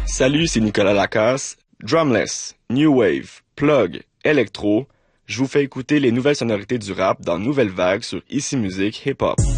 Salut, c'est Nicolas Lacasse. Drumless, New Wave, Plug, Electro. Je vous fais écouter les nouvelles sonorités du rap dans Nouvelle Vague sur Ici Musique Hip Hop.